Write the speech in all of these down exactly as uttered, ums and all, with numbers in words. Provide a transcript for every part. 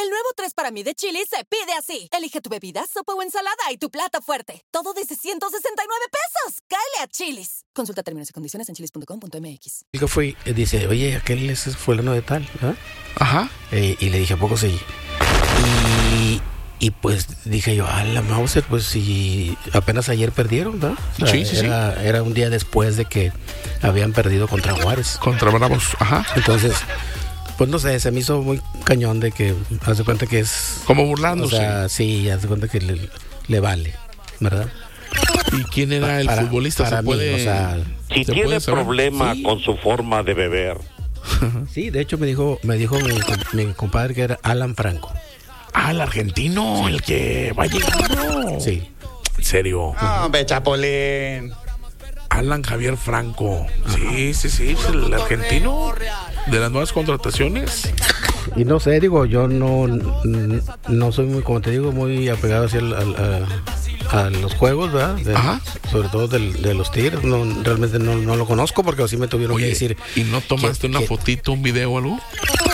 El nuevo tres para mí de Chili's se pide así. Elige tu bebida, sopa o ensalada y tu plato fuerte. Todo desde ciento sesenta y nueve pesos. Cáele a Chili's. Consulta términos y condiciones en chilis punto com punto m x. Yo fui, dice, oye, aquel es fulano de tal, ¿verdad? Ajá. Eh, y le dije, ¿a poco sí? Y, y pues dije yo, a la Mauser, pues si apenas ayer perdieron, ¿verdad? O sea, Sí, sí, era, sí. Era un día después de que habían perdido contra Juárez. Contra Bravos, ajá. Entonces, pues no sé, se me hizo muy cañón de que, haz de cuenta que es... Como burlándose. O sea, sí, haz de cuenta que le, le vale, ¿verdad? ¿Y quién era el Para- futbolista? para ¿Se mí, puede, o sea, Si ¿se tiene puede saber? problema Sí. con su forma de beber, Sí, de hecho me dijo, me dijo mi, mi compadre que era Alan Franco. Ah, el argentino, el que va llegando. Sí. En serio. Hombre, Chapulín. Alan Javier Franco. Sí, sí, sí, es el argentino de las nuevas contrataciones. Y no sé, digo, yo no, no soy muy, como te digo, muy apegado hacia el- al- a, a los juegos, ¿verdad? De- Ajá. Sobre todo del- de los Tigres. No, realmente no, no lo conozco porque así me tuvieron que Oye, decir. ¿y no tomaste que- una que- fotito, un video o algo?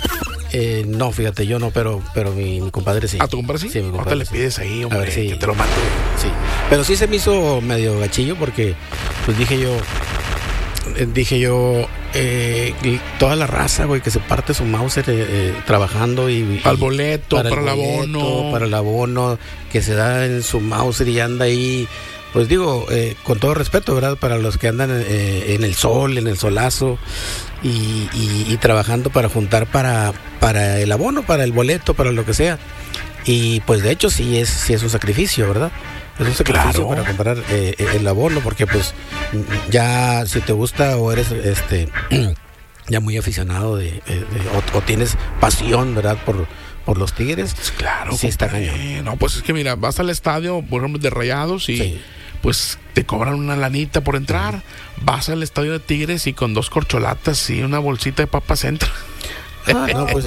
Eh, no, fíjate, yo no, pero, pero mi, mi compadre sí. ¿A tu compadre sí? Sí, mi Ahorita compadre le sí. pides ahí, A hombre, ver, sí. que te lo mande. Sí, pero sí se me hizo medio gachillo porque, pues dije yo, eh, dije yo, eh, y toda la raza, güey, que se parte su Mauser eh, eh, trabajando y, Al y- boleto, para, el abono. para el abono, que se da en su Mauser y anda ahí, pues digo, eh, con todo respeto, ¿verdad? Para los que andan eh, en el sol, en el solazo y, y- y trabajando para juntar para, para el abono, para el boleto, para lo que sea. Y pues de hecho sí es, sí es un sacrificio, ¿verdad? Es un sacrificio Claro. para comprar eh, el abono, porque pues ya si te gusta o eres este ya muy aficionado de, de- de- o, o tienes pasión, ¿verdad? Por, por los Tigres. Claro, Sí está compadre. cañón. No, pues es que mira, vas al estadio, por ejemplo, de Rayados y Sí. pues te cobran una lanita por entrar. Vas al estadio de Tigres y con dos corcholatas y una bolsita de papas entras. Ah, no, pues,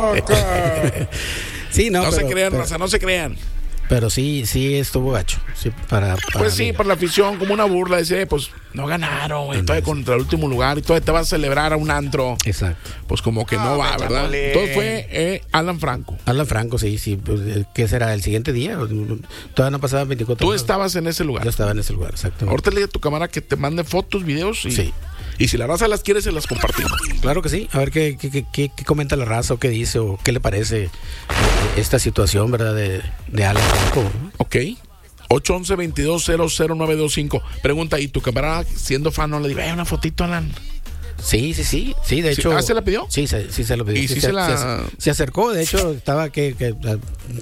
eh, sí, no, No, se pero- crean, pero, raza, no se crean. pero sí, sí estuvo gacho. Sí, para, para Pues sí, mí. para la afición, como una burla, dice, pues no ganaron, güey, todavía contra el último lugar y todavía te vas a celebrar a un antro. Exacto. Pues como que no, No, va, me ¿verdad? chapulín. Entonces fue eh, Alan Franco. Alan Franco, sí, sí. Pues, eh, ¿qué será? ¿El siguiente día? Todavía no pasaban veinticuatro Tú horas. estabas en ese lugar. Yo estaba en ese lugar, exactamente. Ahorita le digo a tu cámara que te mande fotos, videos y, Sí. y si la raza las quiere, se las compartimos. Claro que sí. A ver qué, qué, qué, qué- qué comenta la raza o qué dice o qué le parece eh, esta situación, ¿verdad? De, de Alan Franco. ¿no? Ok. ocho once, veintidós cero cero nueve dos cinco. Pregunta, ¿y tu camarada siendo fan no le digo, eh, una fotito, Alan? Sí, sí, sí. Sí, de Sí, hecho. ¿ah, se la pidió? Sí, se, sí se lo pidió. ¿Y sí se la- ac- se acercó. De hecho, estaba que, que a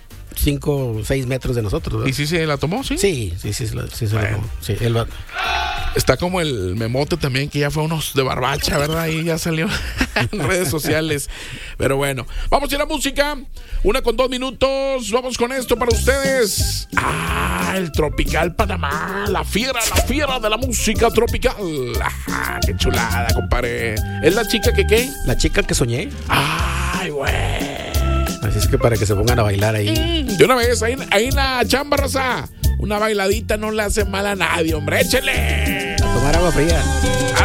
cinco o seis metros de nosotros. ¿no? ¿Y si se la tomó? Sí. Sí, sí, sí, sí, sí, sí se lo Bueno. tomó. Sí, él va- Está como el memote también, que ya fue unos de barbacha, ¿verdad? Y ya salió en redes sociales. Pero bueno, vamos a ir a música. Una con dos minutos. Vamos con esto para ustedes. Ah, el Tropical Panamá. La fiera, la fiera de la música tropical. Ajá, qué chulada, compadre. ¿Es la chica que qué? La chica que soñé. Ay, güey. Así es que para que se pongan a bailar ahí. De una vez, ahí, ahí en la chamba, raza. Una bailadita no le hace mal a nadie, hombre. Échele. A tomar agua fría.